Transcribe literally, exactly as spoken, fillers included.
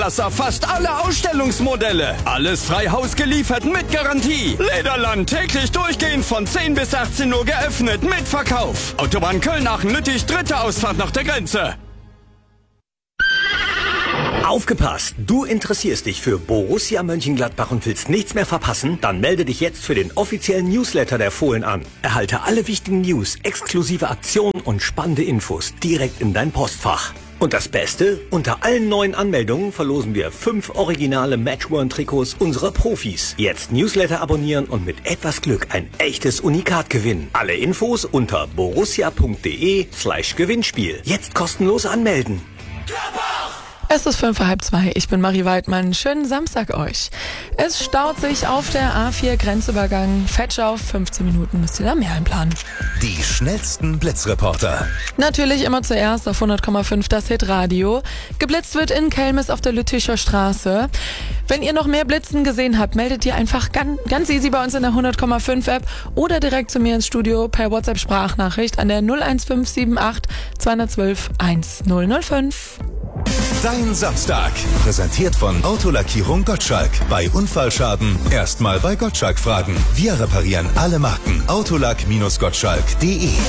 Fast alle Ausstellungsmodelle. Alles frei Haus geliefert mit Garantie. Lederland täglich durchgehend von zehn bis achtzehn Uhr geöffnet mit Verkauf. Autobahn Köln-Aachen-Lüttich, dritte Ausfahrt nach der Grenze. Aufgepasst! Du interessierst dich für Borussia Mönchengladbach und willst nichts mehr verpassen? Dann melde dich jetzt für den offiziellen Newsletter der Fohlen an. Erhalte alle wichtigen News, exklusive Aktionen und spannende Infos direkt in dein Postfach. Und das Beste? Unter allen neuen Anmeldungen verlosen wir fünf originale Matchworn-Trikots unserer Profis. Jetzt Newsletter abonnieren und mit etwas Glück ein echtes Unikat gewinnen. Alle Infos unter borussia.de slash Gewinnspiel. Jetzt kostenlos anmelden. Es ist fünf vor halb zwei. Ich bin Marie Weidmann. Schönen Samstag euch. Es staut sich auf der A vier Grenzübergang. Fetschau, fünfzehn Minuten müsst ihr da mehr einplanen. Die schnellsten Blitzreporter. Natürlich immer zuerst auf hundert Komma fünf das Hitradio. Geblitzt wird in Kelmis auf der Lütticher Straße. Wenn ihr noch mehr Blitzen gesehen habt, meldet ihr einfach ganz, ganz easy bei uns in der hundert Komma fünf App oder direkt zu mir ins Studio per WhatsApp-Sprachnachricht an der null eins fünf sieben acht zwei eins zwei eins null null fünf. Dein Samstag. Präsentiert von Autolackierung Gottschalk. Bei Unfallschaden erstmal bei Gottschalk fragen. Wir reparieren alle Marken. Autolack-Gottschalk punkt de